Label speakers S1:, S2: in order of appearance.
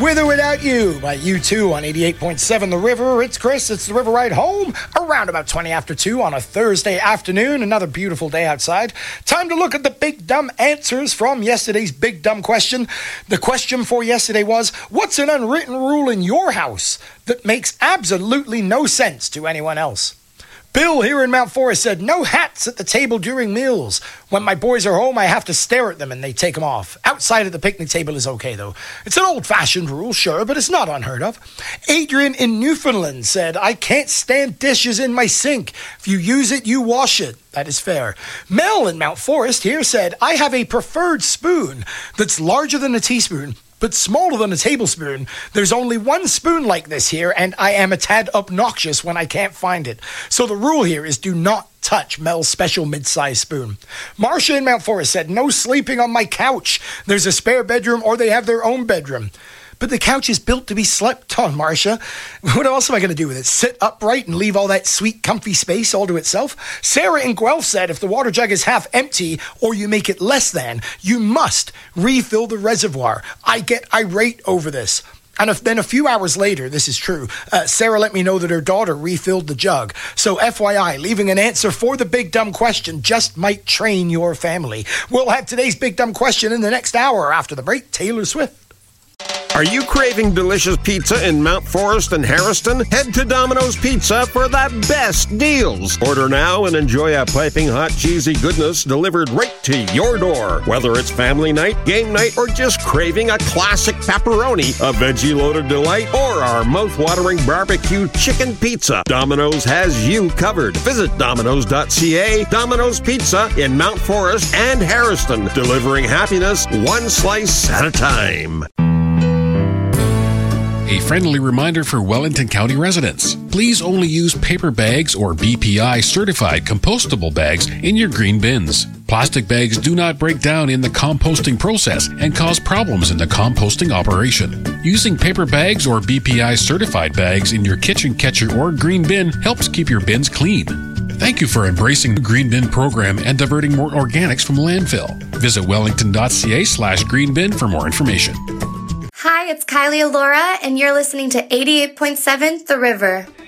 S1: With or Without You by U2 on 88.7 The River. It's Chris, it's The River Ride Home, around about 20 after 2 on a Thursday afternoon. Another beautiful day outside. Time to look at the big dumb answers from yesterday's big dumb question. The question for yesterday was, what's an unwritten rule in your house that makes absolutely no sense to anyone else? Bill here in Mount Forest said, no hats at the table during meals. When my boys are home, I have to stare at them and they take them off. Outside of the picnic table is okay, though. It's an old-fashioned rule, sure, but it's not unheard of. Adrian in Newfoundland said, I can't stand dishes in my sink. If you use it, you wash it. That is fair. Mel in Mount Forest here said, I have a preferred spoon that's larger than a teaspoon, but smaller than a tablespoon. There's only one spoon like this here, and I am a tad obnoxious when I can't find it. So the rule here is do not touch Mel's special mid-sized spoon. Marcia in Mount Forest said, no sleeping on my couch. There's a spare bedroom or they have their own bedroom. But the couch is built to be slept on, Marcia. What else am I going to do with it? Sit upright and leave all that sweet, comfy space all to itself? Sarah in Guelph said if the water jug is half empty or you make it less than, you must refill the reservoir. I get irate over this. And then a few hours later, this is true, Sarah let me know that her daughter refilled the jug. So FYI, leaving an answer for the big dumb question just might train your family. We'll have today's big dumb question in the next hour after the break. Taylor Swift.
S2: Are you craving delicious pizza in Mount Forest and Harriston? Head to Domino's Pizza for the best deals. Order now and enjoy a piping hot cheesy goodness delivered right to your door. Whether it's family night, game night, or just craving a classic pepperoni, a veggie-loaded delight, or our mouth-watering barbecue chicken pizza, Domino's has you covered. Visit Domino's.ca. Domino's Pizza in Mount Forest and Harriston, delivering happiness one slice at a time.
S3: A friendly reminder for Wellington County residents. Please only use paper bags or BPI certified compostable bags in your green bins. Plastic bags do not break down in the composting process and cause problems in the composting operation. Using paper bags or BPI certified bags in your kitchen catcher or green bin helps keep your bins clean. Thank you for embracing the Green Bin program and diverting more organics from landfill. Visit wellington.ca/greenbin for more information.
S4: Hi, it's Kylie Alora, and you're listening to 88.7 The River.